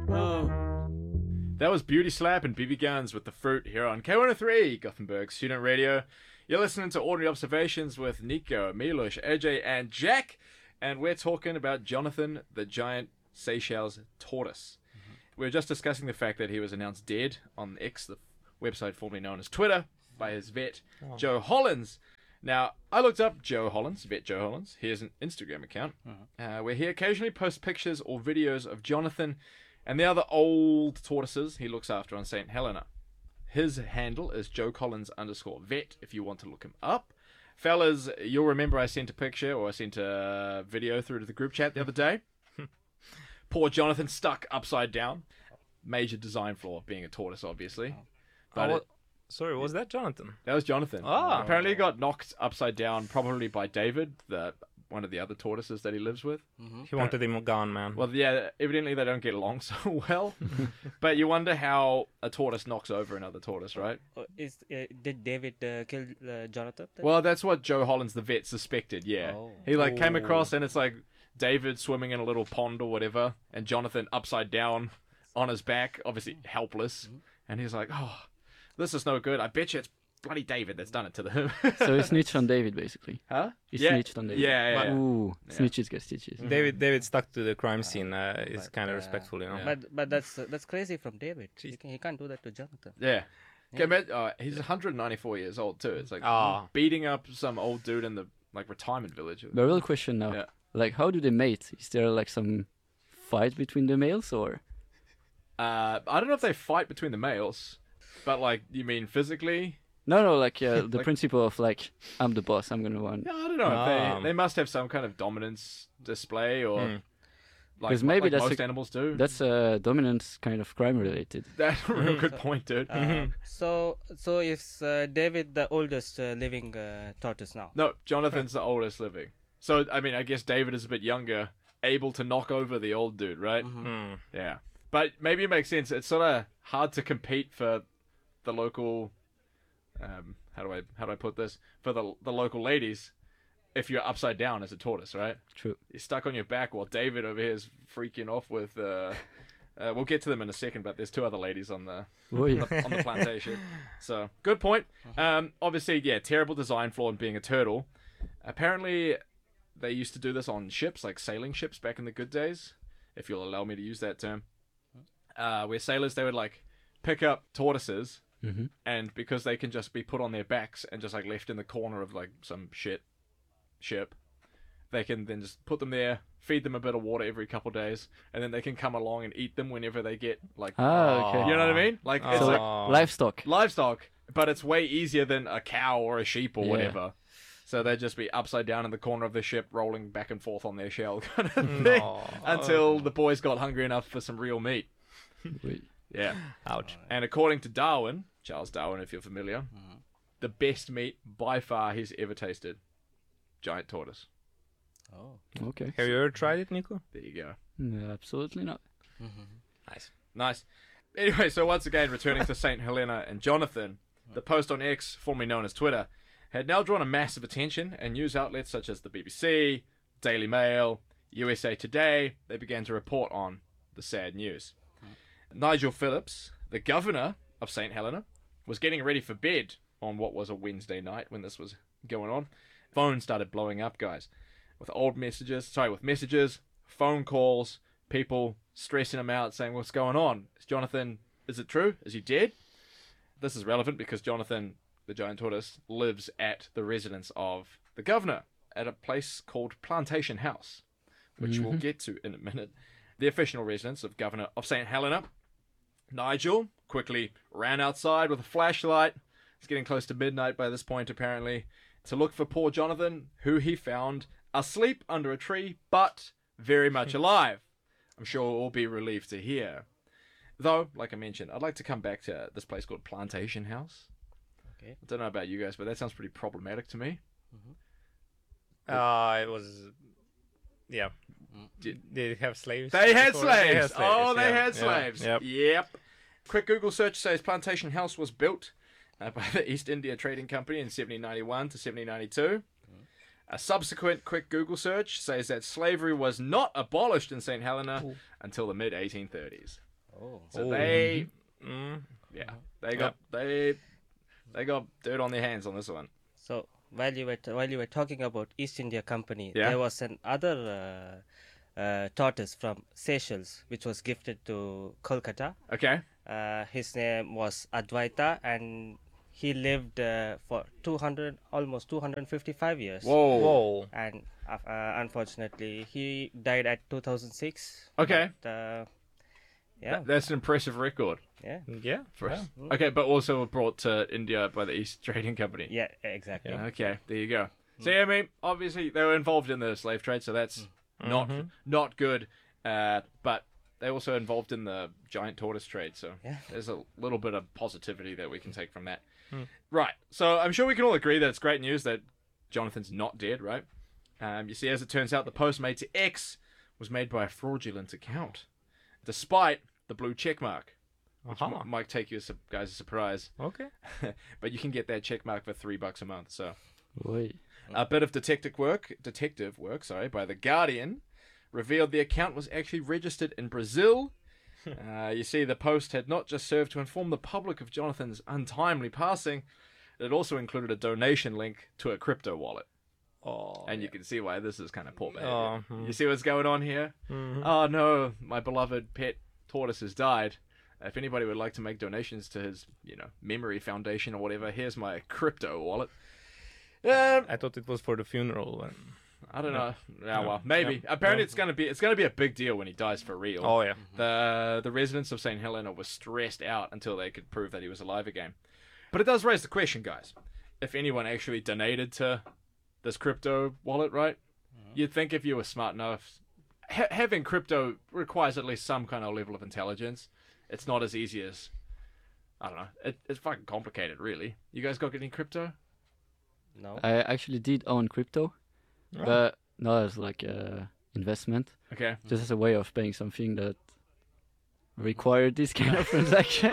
That was Beauty Slap and BB Guns with The Fruit here on K103, Gothenburg Student Radio. You're listening to Ordinary Observations with Nico, Milos, AJ, and Jack. And we're talking about Jonathan, the giant Seychelles tortoise. We were just discussing the fact that he was announced dead on X, the website formerly known as Twitter, by his vet, Joe Hollins. Now, I looked up Joe Hollins, vet Joe Hollins. He has an Instagram account where he occasionally posts pictures or videos of Jonathan and the other old tortoises he looks after on St. Helena. His handle is joecollins_vet if you want to look him up. Fellas, you'll remember I sent a picture or I sent a video through to the group chat the other day. Poor Jonathan stuck upside down. Major design flaw, being a tortoise, obviously. But Sorry, was that Jonathan? that was Jonathan. Oh. Apparently he got knocked upside down, probably by David, one of the other tortoises that he lives with. He wanted him gone, man. Well, yeah, evidently they don't get along so well. But you wonder how a tortoise knocks over another tortoise, right? Did David kill Jonathan? Then? Well, that's what Joe Hollins, the vet, suspected, yeah. Oh. He, came across and it's like David swimming in a little pond or whatever, and Jonathan upside down on his back, obviously helpless. And he's like, oh, this is no good. I bet you it's bloody David that's done it to him. So he snitched on David, basically. Huh? He snitched on David. Yeah. Ooh, snitches get stitches. David stuck to the crime scene. Is kind of respectful, you know. But that's crazy from David. He can't do that to Jonathan. Yeah. He's 194 years old too. It's like beating up some old dude in the retirement village. But real question now, how do they mate? Is there some fight between the males or? I don't know if they fight between the males, but you mean physically? No, the principle of I'm the boss, I'm gonna win. No, I don't know. They must have some kind of dominance display or because maybe that's most animals do. That's a dominance kind of crime related. That's a real good point, dude. So is David the oldest living tortoise now? No, Jonathan's the oldest living. So I mean, I guess David is a bit younger, able to knock over the old dude, right? Yeah, but maybe it makes sense. It's sort of hard to compete for the local. How do I put this? For the local ladies, if you're upside down as a tortoise, right? True. You're stuck on your back while David over here is freaking off with. We'll get to them in a second, but there's two other ladies on the plantation. So good point. Obviously, yeah, terrible design flaw in being a turtle. Apparently, they used to do this on ships, like sailing ships back in the good days, if you'll allow me to use that term. Where sailors, they would pick up tortoises. Mm-hmm. And because they can just be put on their backs and just left in the corner of some ship, they can then just put them there, feed them a bit of water every couple of days, and then they can come along and eat them whenever they get okay. You know what I mean? It's livestock, but it's way easier than a cow or a sheep or whatever. So they'd just be upside down in the corner of the ship, rolling back and forth on their shell kind of thing, until the boys got hungry enough for some real meat. Yeah. Ouch. And according to Darwin, Charles Darwin, if you're familiar, the best meat by far he's ever tasted. Giant tortoise. Oh. Okay. Have you ever tried it, Nico? There you go. No, absolutely not. Nice. Anyway, so once again, returning to St. Helena and Jonathan, the post on X, formerly known as Twitter, had now drawn a massive attention, and news outlets such as the BBC, Daily Mail, USA Today, they began to report on the sad news. Nigel Phillips, the governor of St. Helena, was getting ready for bed on what was a Wednesday night when this was going on. Phones started blowing up, guys, with messages, phone calls, people stressing him out, saying, what's going on? Jonathan, is it true? Is he dead? This is relevant because Jonathan, the giant tortoise, lives at the residence of the governor at a place called Plantation House, which we'll get to in a minute. The official residence of Governor of St. Helena. Nigel quickly ran outside with a flashlight. It's getting close to midnight by this point, apparently, to look for poor Jonathan, who he found asleep under a tree, but very much alive. I'm sure we'll all be relieved to hear. Though, like I mentioned, I'd like to come back to this place called Plantation House. Okay. I don't know about you guys, but that sounds pretty problematic to me. It was... Yeah. Did it have slaves? They had before? slaves! They had slaves! Yep. Yep. Quick Google search says Plantation House was built by the East India Trading Company in 1791 to 1792. A subsequent quick Google search says that slavery was not abolished in St. Helena until the mid-1830s. Oh. So Oh. they, Mm. yeah, they got dirt on their hands on this one. So while you were talking about East India Company, Yeah. there was another tortoise from Seychelles which was gifted to Kolkata. Okay. His name was Advaita, and he lived for almost 255 years. Whoa. Whoa. And unfortunately, he died at 2006. Okay. But, yeah, That's an impressive record yeah, Yeah. for us. yeah. Okay, but also brought to India by the East Trading Company. yeah, exactly. Okay, there you go. So yeah, I mean, obviously they were involved in the slave trade, so that's not good. But they also involved in the giant tortoise trade, so Yeah. there's a little bit of positivity that we can take from that. Right. So I'm sure we can all agree that it's great news that Jonathan's not dead, right? You see, as it turns out, the post made to X was made by a fraudulent account, despite the blue check mark, which Uh-huh. might take you guys a surprise. Okay. But you can get that check mark for $3 a month. So Wait. a bit of detective work, by the Guardian revealed the account was actually registered in Brazil. You see, the post had not just served to inform the public of Jonathan's untimely passing, it also included a donation link to a crypto wallet. Oh. And you can see why this is kind of poor behavior. Oh, hmm. You see what's going on here? Mhm. Oh no, my beloved pet tortoise has died. If anybody would like to make donations to his, memory foundation or whatever, here's my crypto wallet. I thought it was for the funeral. I don't know. Yeah, well, maybe. Apparently, it's gonna be a big deal when he dies for real. Oh yeah. The residents of St. Helena were stressed out until they could prove that he was alive again. But it does raise the question, guys. If anyone actually donated to this crypto wallet, right? You'd think if you were smart enough, having crypto requires at least some kind of level of intelligence. It's not as easy as, I don't know. It's fucking complicated, really. You guys got any crypto? No. I actually did own crypto, but not as like a investment, Okay. just as a way of paying something that required this kind of transaction.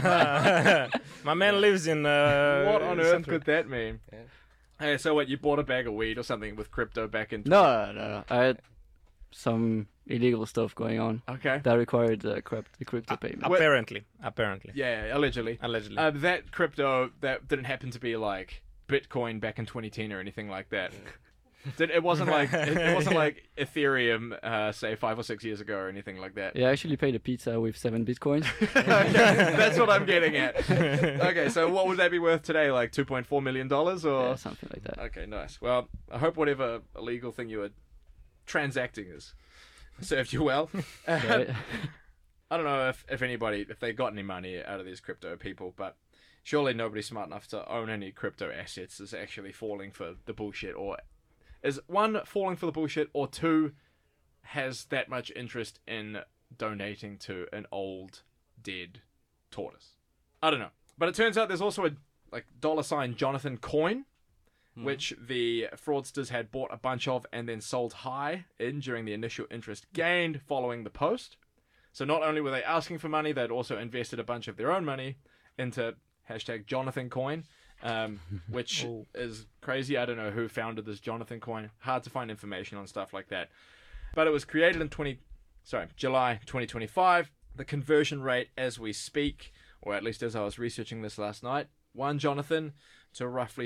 My man lives in. What on earth Central. could that mean? Yeah. Hey, so what? You bought a bag of weed or something with crypto back in? No. I had some illegal stuff going on Okay. that required the crypto payment. Apparently. Yeah, allegedly. Allegedly. That crypto that didn't happen to be like Bitcoin back in 2010 or anything like that. It wasn't like Ethereum, say 5 or 6 years ago or anything like that. Yeah, I actually paid a pizza with 7 bitcoins. That's what I'm getting at. Okay, so what would that be worth today? Like $2.4 million or? Yeah, something like that. Okay, nice. Well, I hope whatever illegal thing you were transacting is served you well. Right? I don't know if they got any money out of these crypto people, but surely nobody smart enough to own any crypto assets is actually falling for the bullshit, or is one, falling for the bullshit, or two, has that much interest in donating to an old dead tortoise. I don't know. But it turns out there's also a $ Jonathan coin, which the fraudsters had bought a bunch of and then sold high in during the initial interest gained following the post. So not only were they asking for money, they'd also invested a bunch of their own money into #Jonathan coin, which is crazy. I don't know who founded this Jonathan coin. Hard to find information on stuff like that. But it was created in July 2025. The conversion rate as we speak, or at least as I was researching this last night, 1 Jonathan to roughly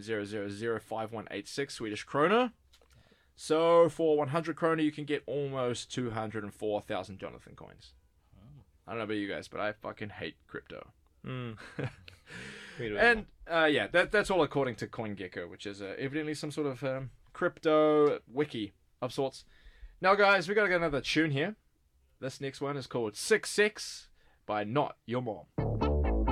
0.005186 Swedish krona. So for 100 krona, you can get almost 204,000 Jonathan coins. I don't know about you guys, but I fucking hate crypto. And that's all according to CoinGecko, which is evidently some sort of crypto wiki of sorts. Now, guys, we got to get another tune here. This next one is called 6 by Not Your Mom.